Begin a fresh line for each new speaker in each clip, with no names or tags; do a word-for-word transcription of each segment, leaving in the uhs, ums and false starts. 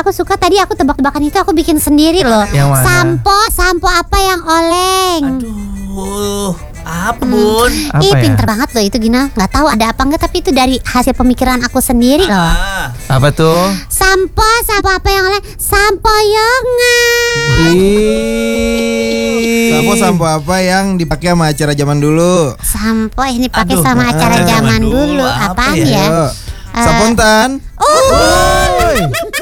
aku suka tadi aku tebak-tebakan itu aku bikin sendiri loh.
Yang mana?
Sampo, sampo apa yang oleng?
Aduh, apa Bun?
Apa
Ih,
ya?
pinter banget loh itu Gina. Nggak tahu ada apa enggak, tapi itu dari hasil pemikiran aku sendiri loh.
Ah,
Apa tuh?
Sampo, sampo apa yang oleng? Sampoyongan.
Ih.
Sampo-sampo apa yang dipakai sama acara zaman dulu?
Sampo ini pakai
Aduh,
sama acara
ah,
zaman
zaman
dulu.
dulu, apa
Apaan
ya?
ya?
Ayo.
Eh,
Sapontan.
Oh,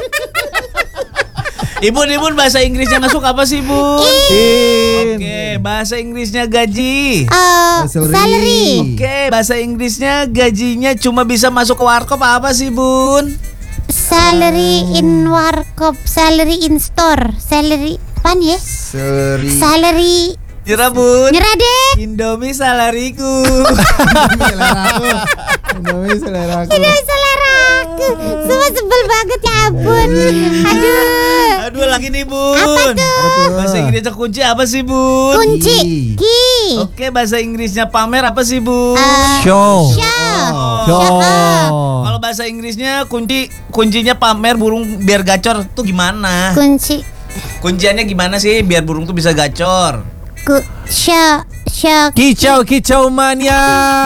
Ibun, Ibun bahasa Inggrisnya masuk apa sih Bun?
Tin.
Oke, bahasa Inggrisnya gaji.
eh,
Salary.
salary.
Oke, bahasa Inggrisnya gajinya cuma bisa masuk ke warkop apa sih Bun?
Salary in warkop, salary in store, salary apaan ya?
Seri.
Salary.
Nyerah Bun.
Nyerah deh.
Indomie salariku.
Seleraku. Indomie seleraku.
Ini selera aku. Semua sebel banget ya ampun. Aduh.
Aduh, lagi nih Bun.
Apa tuh?
Bahasa Inggrisnya kunci apa sih Bun?
Kunci. Ki.
Oke, bahasa Inggrisnya pamer apa sih Bun?
Eh,
Show.
Show.
Show.
Kalau bahasa Inggrisnya kunci kuncinya pamer burung biar gacor tuh gimana?
Kunci.
Kunciannya gimana sih biar burung tuh bisa gacor?
Ku. Show. Show.
Kicau kicau mania.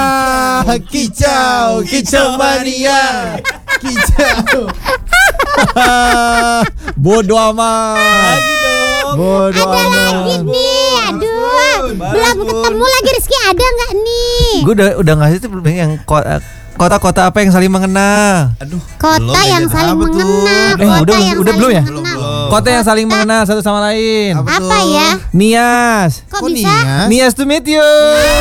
Kicau kicau mania.
Kicau.
Bodoh amat.
Lagi dong.
Bodoh
Ada lagi
amat.
nih. Aduh.
Balas,
Belum
Bun.
ketemu lagi Rizky, ada nggak nih?
Gue udah udah ngasih tuh yang kota kota-kota apa yang saling mengenal.
Aduh.
Kota
belum
yang
ya,
saling
apa tuh?
mengenal.
Eh,
Kota
udah,
yang
udah belum
saling
ya?
mengenal.
Belum.
Kota yang saling mengenal satu sama lain.
Apa
Apa
tuh?
ya?
Nias.
Kok
Kok
bisa?
Nias?
Nias to meet you.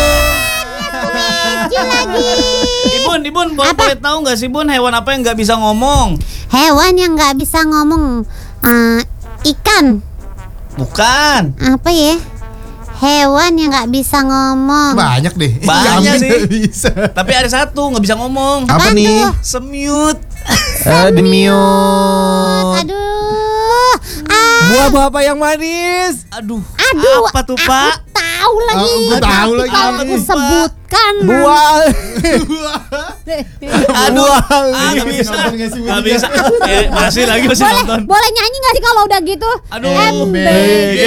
Lucu lagi.
Ibun, Ibun, boleh, boleh tahu nggak sih Bun hewan apa yang nggak bisa ngomong?
Hewan yang nggak bisa ngomong. Eh, ikan.
Bukan.
Apa ya? Hewan yang nggak bisa ngomong.
Banyak deh.
Banyak
Jamin
sih.
nggak bisa.
Tapi ada satu nggak bisa ngomong.
Apa
Apaan
nih?
tuh?
Semut.
Eh, demiut.
Aduh. Ah,
Buah-buah apa yang manis?
Aduh.
aduh.
Apa tuh Pak?
Tahu lagi.
Oh, gua tahu lagi.
Kalau
Apa
aku
tuh, Pak?
sebutkan.
Buah.
Aduh.
Buah.
Ah, nggak bisa.
Nonton nggak sih,
Nggak
Bun?
bisa. Eh, masih lagi masih
Boleh,
nonton.
boleh nyanyi nggak sih kalau udah gitu?
Aduh.
M B G.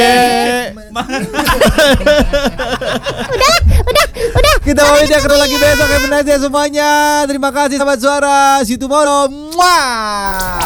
Udah, udah, udah.
Kita mau ya ketemu lagi besok ya semuanya. Terima kasih sahabat suara. See you tomorrow. Mwah.